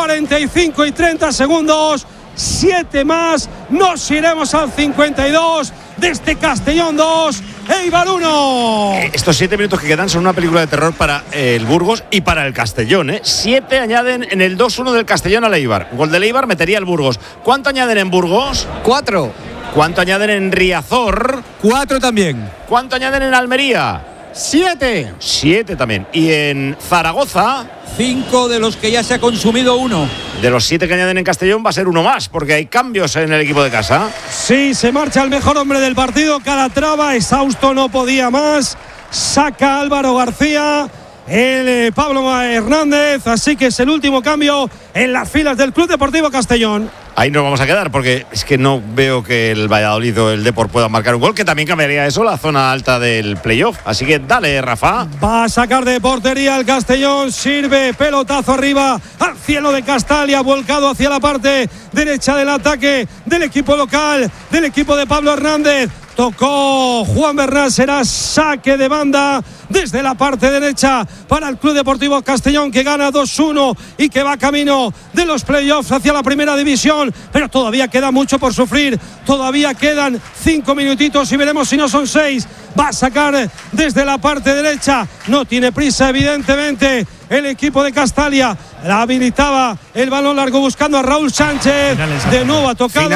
45 y 30 segundos. 7 más. Nos iremos al 52. Desde Castellón 2, Eibar 1. Estos 7 minutos que quedan son una película de terror para el Burgos y para el Castellón. 7 añaden en el 2-1 del Castellón al Eibar. Gol del Eibar metería al Burgos. ¿Cuánto añaden en Burgos? 4. ¿Cuánto añaden en Riazor? 4 también. ¿Cuánto añaden en Almería? 7. 7 también. ¿Y en Zaragoza? 5, de los que ya se ha consumido 1. De los 7 que añaden en Castellón va a ser 1 más, porque hay cambios en el equipo de casa. Sí, se marcha el mejor hombre del partido. Calatrava, exhausto, no podía más. Saca Álvaro García. El Pablo Hernández. Así que es el último cambio en las filas del Club Deportivo Castellón. Ahí nos vamos a quedar, porque es que no veo que el Valladolid o el Depor puedan marcar un gol, que también cambiaría eso, la zona alta del playoff. Así que dale, Rafa. Va a sacar de portería el Castellón. Sirve, pelotazo arriba al cielo de Castalia, volcado hacia la parte derecha del ataque del equipo local, del equipo de Pablo Hernández. Tocó Juan Bernat, será saque de banda desde la parte derecha para el Club Deportivo Castellón, que gana 2-1 y que va camino de los playoffs hacia la primera división. Pero todavía queda mucho por sufrir, todavía quedan 5 minutitos y veremos si no son 6. Va a sacar desde la parte derecha, no tiene prisa evidentemente el equipo de Castalia. La habilitaba el balón largo buscando a Raúl Sánchez. De nuevo ha tocado.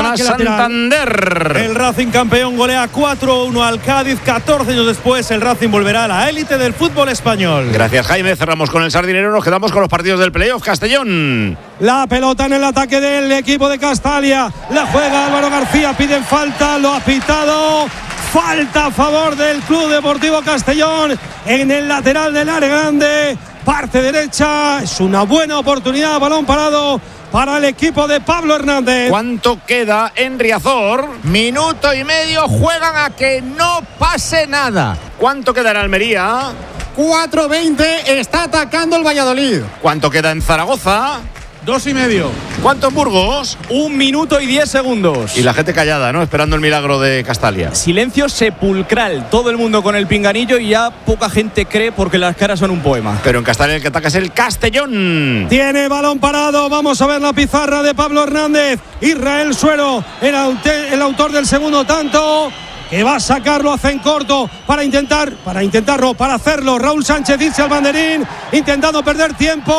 Santander. El Racing campeón golea 4-1 al Cádiz. 14 años después el Racing volverá a la élite del fútbol español. Gracias, Jaime. Cerramos con el Sardinero. Nos quedamos con los partidos del playoff. Castellón. La pelota en el ataque del equipo de Castalia. La juega Álvaro García. Piden falta. Lo ha pitado. Falta a favor del Club Deportivo Castellón en el lateral del área grande. Parte derecha, es una buena oportunidad, balón parado para el equipo de Pablo Hernández. ¿Cuánto queda en Riazor? 1 minuto y medio, juegan a que no pase nada. ¿Cuánto queda en Almería? 4-20, está atacando el Valladolid. ¿Cuánto queda en Zaragoza? 2,5. ¿Cuánto en Burgos? 1 minuto y 10 segundos. Y la gente callada, ¿no? Esperando el milagro de Castalia. Silencio sepulcral. Todo el mundo con el pinganillo y ya poca gente cree porque las caras son un poema. Pero en Castalia el que ataca es el Castellón. Tiene balón parado. Vamos a ver la pizarra de Pablo Hernández. Israel Suero, el autor del segundo tanto, que va a sacarlo, hace en corto para hacerlo. Raúl Sánchez dice al banderín, intentando perder tiempo.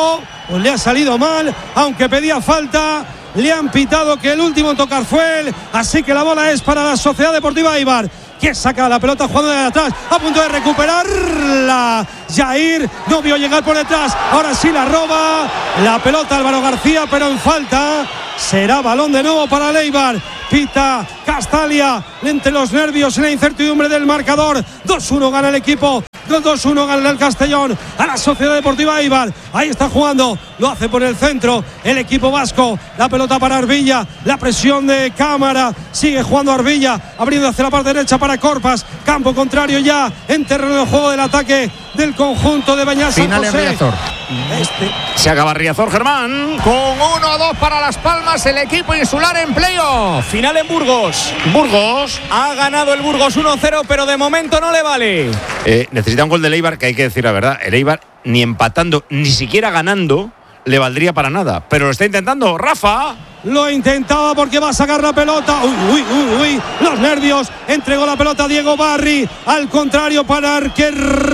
pues le ha salido mal, aunque pedía falta. Le han pitado que el último en tocar fue él, así que la bola es para la Sociedad Deportiva Eibar, que saca la pelota jugando de atrás, a punto de recuperarla. Jair no vio llegar por detrás, ahora sí la roba la pelota Álvaro García, pero en falta. Será balón de nuevo para el Eibar. Pita Castalia entre los nervios y la incertidumbre del marcador. 2-1 gana el equipo. 2-1 gana el Castellón a la Sociedad Deportiva Eibar. Ahí está jugando, lo hace por el centro el equipo vasco. La pelota para Arbilla, la presión de Cámara. Sigue jugando Arbilla, abriendo hacia la parte derecha para Corpas. Campo contrario ya en terreno de juego del ataque del conjunto de Beñat San Final José. en Riazor. Se acaba Riazor, Germán. Con 1-2 para Las Palmas, el equipo insular en playoff. Final en Burgos. Burgos. Ha ganado el Burgos 1-0, pero de momento no le vale. Necesita un gol del Eibar, que hay que decir la verdad. El Eibar ni empatando, ni siquiera ganando, le valdría para nada. Pero lo está intentando, Rafa. Lo intentaba porque va a sacar la pelota. Uy, los nervios. Entregó la pelota a Diego Barri. Al contrario, para que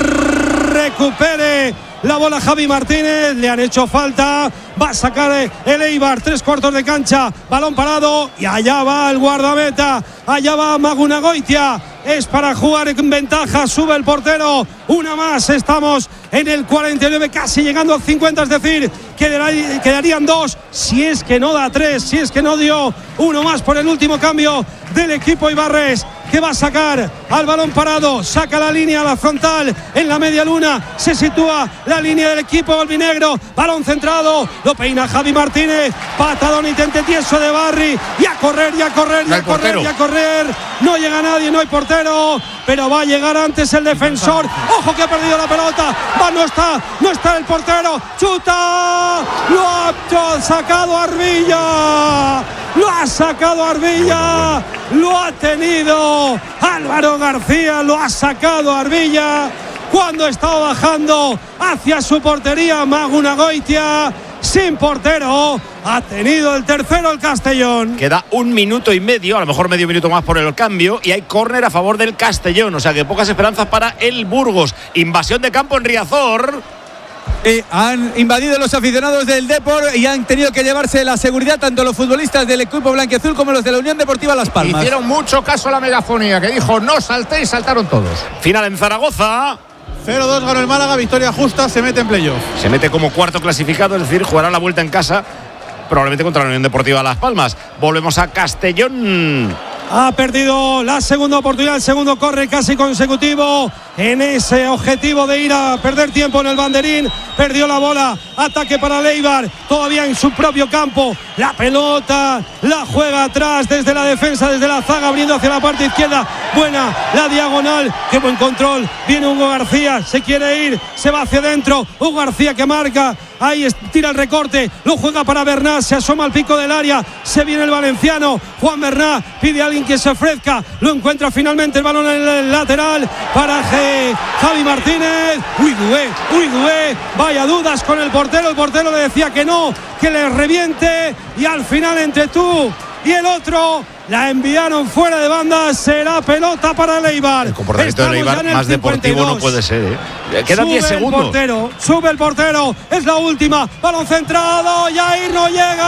recupere la bola Javi Martínez. Le han hecho falta. Va a sacar el Eibar, 3/4 de cancha. Balón parado. Y allá va el guardameta. Allá va Magunagoitia. Es para jugar en ventaja. Sube el portero. Una más. Estamos en el 49, casi llegando al 50. Es decir, quedarían 2. Si es que no da 3. Si es que no dio uno más por el último cambio del equipo Ibarres, que va a sacar al balón parado. Saca la línea a la frontal en la media luna. Se sitúa la línea del equipo albinegro. Balón centrado. Lo peina Javi Martínez. Patadón intente tieso de Barri. Y a correr, y a correr, y a correr, y a correr. No llega nadie, no hay portero. Pero va a llegar antes el defensor. Ojo que ha perdido la pelota. No está el portero. Chuta. Lo ha sacado Arbilla. Lo ha sacado Arbilla. Lo ha tenido Álvaro García. Lo ha sacado Arbilla cuando estaba bajando hacia su portería. Magunagoitia sin portero. Ha tenido el tercero el Castellón. Queda 1 minuto y medio, a lo mejor medio minuto más por el cambio, y hay córner a favor del Castellón. O sea que pocas esperanzas para el Burgos. Invasión de campo en Riazor. Han invadido los aficionados del Depor y han tenido que llevarse la seguridad tanto los futbolistas del equipo blanquiazul como los de la Unión Deportiva Las Palmas. Hicieron mucho caso a la megafonía que dijo no saltéis, saltaron todos. Final en Zaragoza. 0-2 ganó el Málaga, victoria justa, se mete en playoff. Se mete como cuarto clasificado, es decir, jugará la vuelta en casa, probablemente contra la Unión Deportiva Las Palmas. Volvemos a Castellón. Ha perdido la segunda oportunidad, el segundo corre casi consecutivo en ese objetivo de ir a perder tiempo en el banderín. Perdió la bola, ataque para el Eibar, todavía en su propio campo. La pelota la juega atrás desde la defensa, desde la zaga, abriendo hacia la parte izquierda. Buena la diagonal, qué buen control. Viene Hugo García, se quiere ir, se va hacia adentro. Hugo García que marca, ahí tira el recorte, lo juega para Bernat, se asoma al pico del área, se viene el valenciano. Juan Bernat pide a alguien que se ofrezca, lo encuentra finalmente el balón en el lateral para Javi Martínez. Dué, vaya dudas con el portero le decía que no, que le reviente, y al final entre tú y el otro la enviaron fuera de banda. Será pelota para el Eibar. El comportamiento del Eibar más 52. Deportivo no puede ser, Quedan 10 segundos. Sube el portero, es la última. Balón centrado, Jair no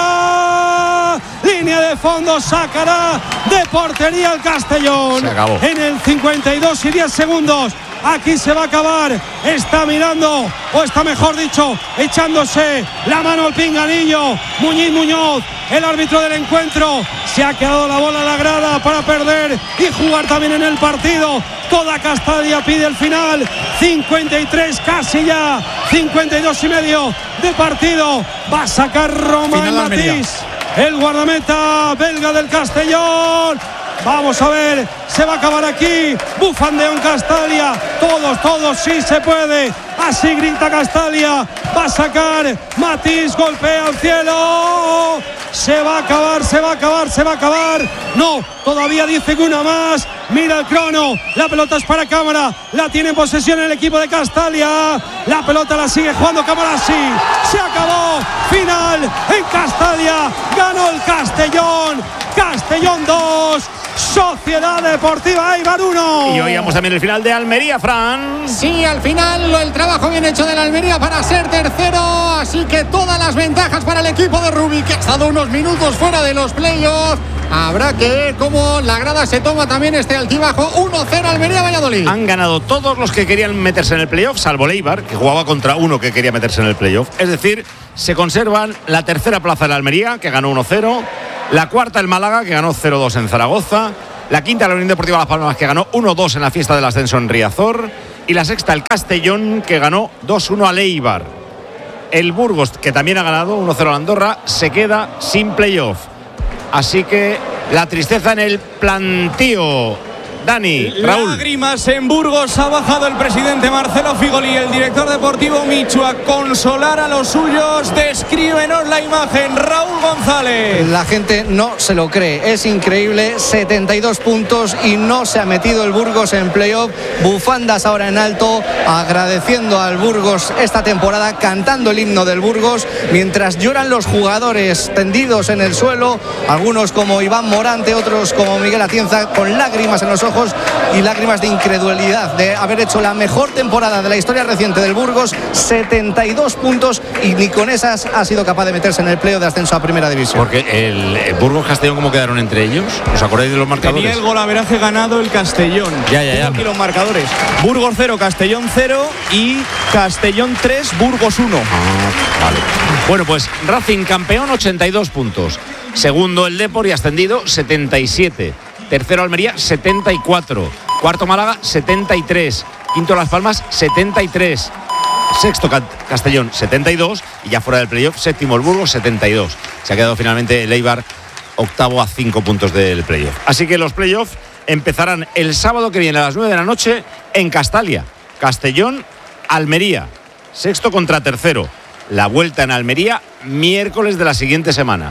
llega. Línea de fondo, sacará de portería el Castellón. Se acabó. En el 52 y 10 segundos. Aquí se va a acabar. Está mirando, o está mejor dicho, echándose la mano al pinganillo. Muñoz, el árbitro del encuentro. Se ha quedado la bola a la grada para perder y jugar también en el partido. Toda Castalia pide el final. 53 casi ya. 52 y medio de partido. Va a sacar Romain Matís, el guardameta belga del Castellón. Vamos a ver, se va a acabar aquí. Bufandeo en Castalia. Todos, sí se puede. Así grita Castalia. Va a sacar Matís, golpea al cielo. Se va a acabar. No, todavía dice que una más. Mira el crono. La pelota es para Cámara. La tiene en posesión el equipo de Castalia. La pelota la sigue jugando Cámara. Sí, se acabó. Final en Castalia. Ganó el Castellón. Castellón 2, Sociedad Deportiva Eibar 1. Y oíamos también el final de Almería, Fran. Sí, al final el trabajo bien hecho de la Almería para ser tercero, así que todas las ventajas para el equipo de Rubí, que ha estado unos minutos fuera de los playoffs. Habrá que ver cómo la grada se toma también este altibajo. 1-0 Almería-Valladolid. Han ganado todos los que querían meterse en el playoff, salvo el Eibar, que jugaba contra uno que quería meterse en el playoff. Es decir, se conservan la tercera plaza de la Almería, que ganó 1-0, la cuarta el Málaga, que ganó 0-2 en Zaragoza, la quinta la Unión Deportiva Las Palmas, que ganó 1-2 en la fiesta del ascenso en Riazor, y la sexta el Castellón, que ganó 2-1 al Eibar. El Burgos, que también ha ganado 1-0 al Andorra, se queda sin playoff. Así que la tristeza en el plantío. Dani, Raúl. Lágrimas en Burgos. Ha bajado el presidente Marcelo Figoli, el director deportivo Michu, a consolar a los suyos. Descríbenos la imagen, Raúl González. La gente no se lo cree, es increíble. 72 puntos y no se ha metido el Burgos en playoff. Bufandas ahora en alto, agradeciendo al Burgos esta temporada, cantando el himno del Burgos, mientras lloran los jugadores tendidos en el suelo, algunos como Iván Morante, otros como Miguel Atienza, con lágrimas en los ojos y lágrimas de incredulidad de haber hecho la mejor temporada de la historia reciente del Burgos. 72 puntos y ni con esas ha sido capaz de meterse en el playoff de ascenso a Primera División. Porque el Burgos Castellón, ¿cómo quedaron entre ellos? ¿Os acordáis de los marcadores? Tenía el golaveraje ganado el Castellón. Ya. Aquí los marcadores: Burgos 0, Castellón 0 y Castellón 3, Burgos 1. Vale. Bueno, pues Racing campeón, 82 puntos. Segundo el Depor y ascendido, 77. Tercero Almería, 74. Cuarto Málaga, 73. Quinto Las Palmas, 73. Sexto Castellón, 72. Y ya fuera del playoff, séptimo el Burgos, 72. Se ha quedado finalmente el Eibar octavo a 5 puntos del playoff. Así que los playoffs empezarán el sábado que viene a las 9 de la noche en Castalia. Castellón, Almería. Sexto contra tercero. La vuelta en Almería, miércoles de la siguiente semana.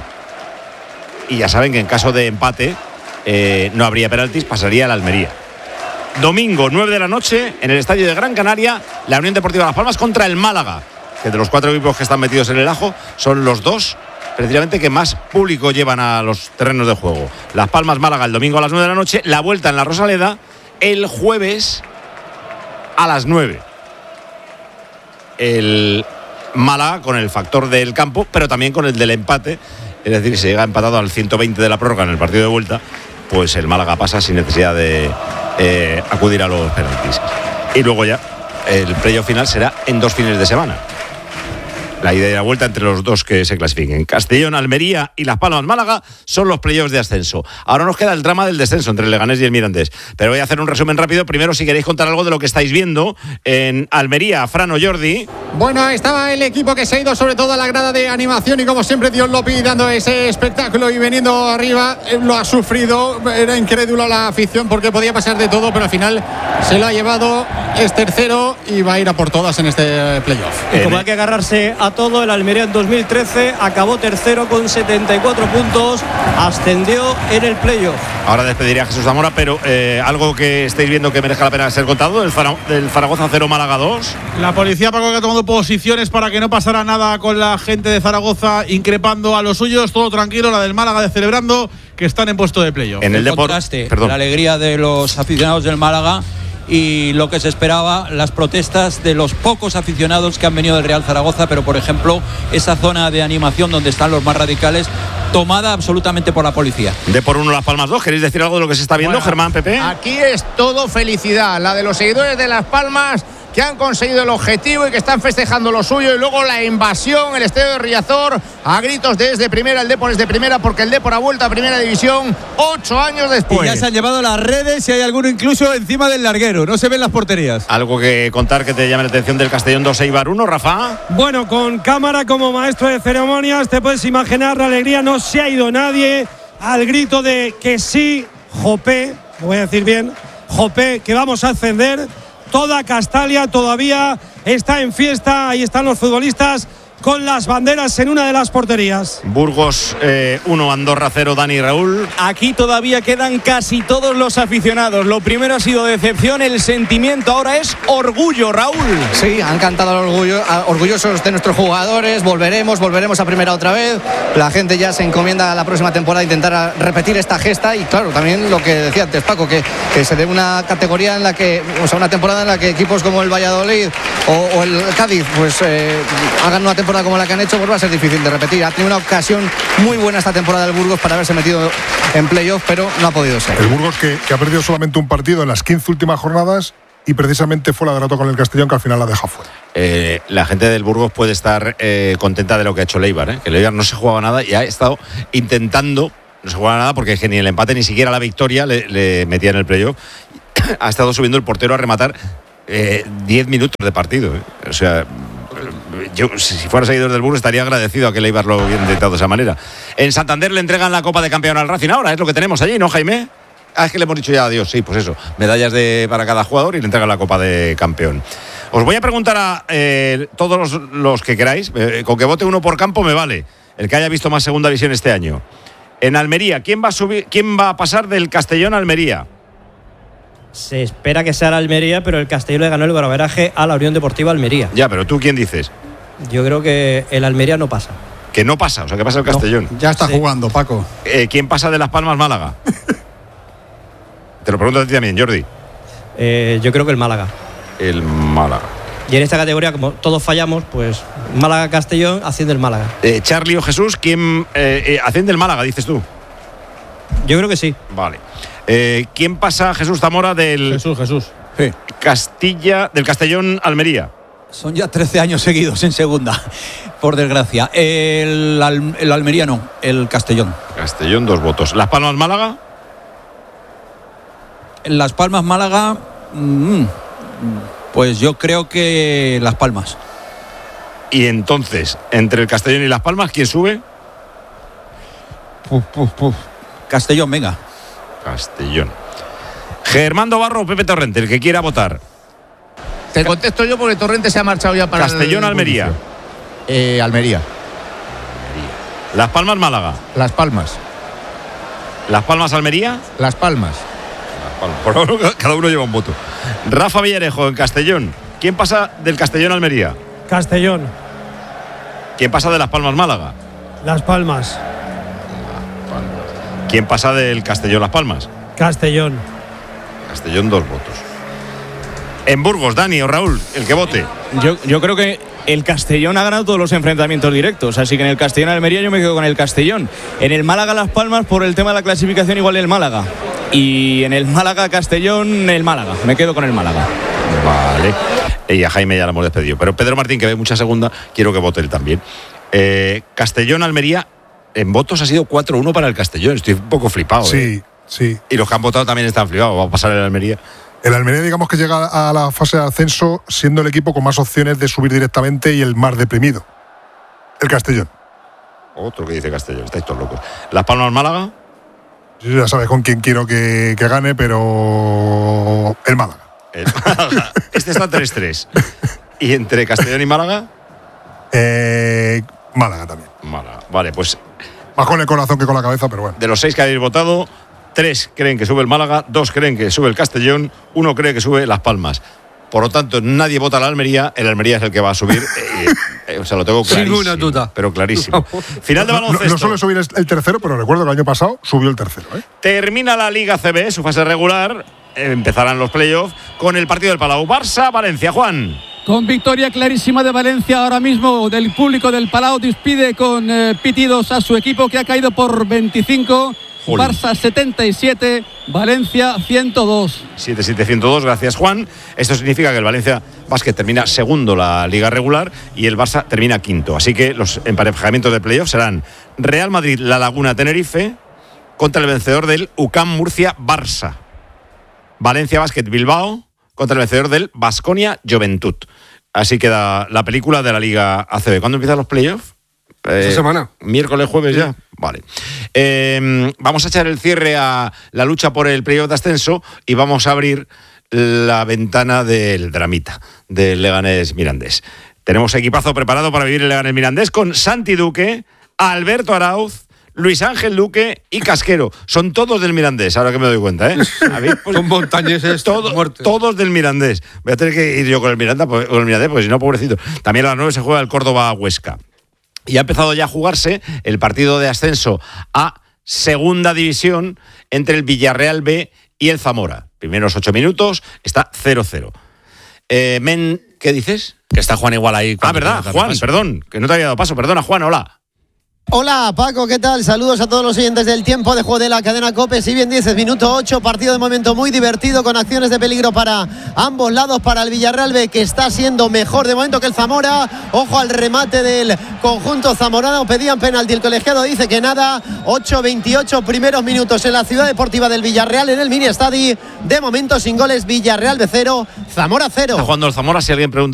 Y ya saben que en caso de empate no habría penaltis, pasaría a la Almería. Domingo, 9 de la noche, en el estadio de Gran Canaria, la Unión Deportiva Las Palmas contra el Málaga, que de los 4 equipos que están metidos en el ajo, son los dos precisamente que más público llevan a los terrenos de juego. Las Palmas, Málaga, el domingo a las 9 de la noche, la vuelta en la Rosaleda el jueves a las 9. El Málaga con el factor del campo, pero también con el del empate. Es decir, si llega empatado al 120 de la prórroga en el partido de vuelta, pues el Málaga pasa sin necesidad de acudir a los penaltis. Y luego ya el playoff final será en 2 fines de semana. La ida y la vuelta entre los dos que se clasifiquen. Castellón, Almería y Las Palmas, Málaga son los playoffs de ascenso. Ahora nos queda el drama del descenso entre el Leganés y el Mirandés. Pero voy a hacer un resumen rápido. Primero, si queréis contar algo de lo que estáis viendo en Almería, Fran o Jordi. Bueno, estaba el equipo que se ha ido sobre todo a la grada de animación y como siempre Dios lo pide, dando ese espectáculo y veniendo arriba. Lo ha sufrido, era incrédulo la afición porque podía pasar de todo, pero al final se lo ha llevado, es tercero y va a ir a por todas en este playoff. Y como hay que agarrarse a todo, el Almería en 2013 acabó tercero con 74 puntos, ascendió en el playoff. Ahora despediría a Jesús Zamora, pero algo que estáis viendo que merezca la pena ser contado, del Zaragoza 0, Málaga 2. La policía, Paco, que ha tomado posiciones para que no pasara nada con la gente de Zaragoza, increpando a los suyos, todo tranquilo. La del Málaga de celebrando que están en puesto de playoff. En el contraste, la alegría de los aficionados del Málaga y lo que se esperaba, las protestas de los pocos aficionados que han venido del Real Zaragoza, pero por ejemplo esa zona de animación donde están los más radicales, tomada absolutamente por la policía. De por 1 Las Palmas 2, ¿queréis decir algo de lo que se está viendo, Germán, Pepe? Aquí es todo felicidad, la de los seguidores de Las Palmas, que han conseguido el objetivo y que están festejando lo suyo, y luego la invasión, el estadio de Riazor, a gritos desde primera, el Depor es de primera, porque el Depor ha vuelto a Primera División 8 años después. Y ya se han llevado las redes y hay alguno incluso encima del larguero, no se ven las porterías. ¿Algo que contar que te llame la atención del Castellón 2, Eibar 1, Rafa? Bueno, con cámara como maestro de ceremonias, te puedes imaginar la alegría, no se ha ido nadie al grito de que sí, Jopé, lo voy a decir bien, Jopé, que vamos a ascender. Toda Castalia todavía está en fiesta, ahí están los futbolistas con las banderas en una de las porterías. Burgos 1, Andorra 0, Dani y Raúl. Aquí todavía quedan casi todos los aficionados. Lo primero ha sido decepción, el sentimiento ahora es orgullo, Raúl. Sí, han cantado al orgullo, orgullosos de nuestros jugadores. Volveremos a primera otra vez. La gente ya se encomienda a la próxima temporada intentar repetir esta gesta. Y claro, también lo que decía antes Paco, que se dé una categoría en la que, o sea, una temporada en la que equipos como el Valladolid o el Cádiz pues hagan una temporada como la que han hecho, pues va a ser difícil de repetir. Ha tenido una ocasión muy buena esta temporada del Burgos para haberse metido en playoff, pero no ha podido ser. El Burgos que ha perdido solamente un partido en las 15 últimas jornadas y precisamente fue la derrota con el Castellón que al final la deja fuera. La gente del Burgos puede estar contenta de lo que ha hecho Leibar, que Leibar no se jugaba nada y ha estado intentando, no se jugaba nada porque es que ni el empate ni siquiera la victoria le metía en el playoff. Ha estado subiendo el portero a rematar 10 minutos de partido. O sea, yo si fuera seguidor del Burgos estaría agradecido a que Leibar lo hubiera intentado de esa manera. En Santander le entregan la Copa de Campeón al Racing ahora, es lo que tenemos allí, ¿no, Jaime? Es que le hemos dicho ya adiós, sí, pues eso, medallas para cada jugador y le entregan la Copa de Campeón. Os voy a preguntar a todos los que queráis, con que vote uno por campo me vale, el que haya visto más segunda división este año. En Almería, ¿quién va a pasar del Castellón a Almería? Se espera que sea la Almería, pero el Castellón le ganó el golaveraje a la Unión Deportiva Almería. Ya, pero ¿tú quién dices? Yo creo que el Almería no pasa. Que no pasa, o sea, que pasa el Castellón. Ya está jugando, Paco. ¿Quién pasa de Las Palmas Málaga? Te lo pregunto a ti también, Jordi. Yo creo que el Málaga. El Málaga. Y en esta categoría, como todos fallamos, pues Málaga-Castellón asciende el Málaga. Charlie o Jesús, ¿quién asciende el Málaga, dices tú? Yo creo que sí. Vale. ¿Quién pasa, Jesús Zamora, del Jesús. Sí. del Castellón Almería? Son ya 13 años seguidos en segunda, por desgracia. El Almería no, el Castellón. Castellón, 2 votos. ¿Las Palmas Málaga? Las Palmas Málaga, pues yo creo que Las Palmas. Y entonces, entre el Castellón y Las Palmas, ¿quién sube? Castellón, venga. Castellón. Germán Barro o Pepe Torrente, el que quiera votar. Te contesto yo porque Torrente se ha marchado ya para Castellón, Almería. Almería. Las Palmas Málaga. Las Palmas. Las Palmas Almería. Las Palmas. Por ahora cada uno lleva un voto. Rafa Villarejo en Castellón. ¿Quién pasa del Castellón Almería? Castellón. ¿Quién pasa de Las Palmas Málaga? Las Palmas. ¿Quién pasa del Castellón Las Palmas? Castellón. Castellón, 2 votos. En Burgos, Dani o Raúl, el que vote. Yo creo que el Castellón ha ganado todos los enfrentamientos directos, así que en el Castellón Almería yo me quedo con el Castellón. En el Málaga Las Palmas, por el tema de la clasificación, igual el Málaga. Y en el Málaga Castellón, el Málaga. Me quedo con el Málaga. Vale. Y a Jaime ya lo hemos despedido. Pero Pedro Martín, que ve mucha segunda, quiero que vote él también. Castellón Almería, en votos ha sido 4-1 para el Castellón. Estoy un poco flipado. Sí, sí. Y los que han votado también están flipados. Va a pasar el Almería. El Almería, digamos que llega a la fase de ascenso siendo el equipo con más opciones de subir directamente y el más deprimido. El Castellón. Otro que dice Castellón, estáis todos locos. Las Palmas Málaga. Yo ya sabes con quién quiero que gane, pero el Málaga. El Málaga. Este está 3-3. ¿Y entre Castellón y Málaga? Málaga también. Málaga. Vale, pues. Más con el corazón que con la cabeza, pero bueno. De los 6 que habéis votado, 3 creen que sube el Málaga, 2 creen que sube el Castellón, 1 cree que sube Las Palmas. Por lo tanto, nadie vota al Almería, el Almería es el que va a subir. O sea, lo tengo clarísimo. Sin ninguna duda. Pero clarísimo. Final de baloncesto. No suele subir el tercero, pero recuerdo que el año pasado subió el tercero. Termina la Liga CB, su fase regular. Empezarán los playoffs con el partido del Palau. Barça-Valencia, Juan. Con victoria clarísima de Valencia ahora mismo, del público del Palau, despide con pitidos a su equipo que ha caído por 25. Jolín. Barça 77, Valencia 102. 7-7-102, gracias Juan. Esto significa que el Valencia Basket termina segundo la Liga regular y el Barça termina quinto. Así que los emparejamientos de playoff serán Real Madrid, La Laguna, Tenerife contra el vencedor del UCAM Murcia, Barça. Valencia Basket, Bilbao contra el vencedor del Baskonia, Joventut. Así queda la película de la Liga ACB. ¿Cuándo empiezan los playoffs? Esta semana. Miércoles, jueves ya. Vale. Vamos a echar el cierre a la lucha por el playoff de ascenso y vamos a abrir la ventana del dramita, del Leganés Mirandés. Tenemos equipazo preparado para vivir el Leganés Mirandés con Santi Duque, Alberto Arauz, Luis Ángel Duque y Casquero. Son todos del Mirandés, ahora que me doy cuenta, ¿eh? Son montañeses, todos del Mirandés. Voy a tener que ir yo con el Mirandés, porque si no, pobrecito. También a las 9 se juega el Córdoba-Huesca. Y ha empezado ya a jugarse el partido de ascenso a Segunda División entre el Villarreal B y el Zamora. Primeros 8 minutos, está 0-0. ¿Qué dices? Que está Juan igual ahí. ¿Verdad? Juan, perdón, que no te había dado paso. Perdona, Juan, hola. Hola Paco, ¿qué tal? Saludos a todos los oyentes del tiempo de juego de la cadena COPE. Si bien 10, minuto 8, partido de momento muy divertido con acciones de peligro para ambos lados, para el Villarreal B, que está siendo mejor de momento que el Zamora. Ojo al remate del conjunto zamorano, pedían penalti, el colegiado dice que nada. 8-28 primeros minutos en la ciudad deportiva del Villarreal, en el mini estadio. De momento sin goles, Villarreal B 0, Zamora 0. Está jugando el Zamora, si alguien pregunta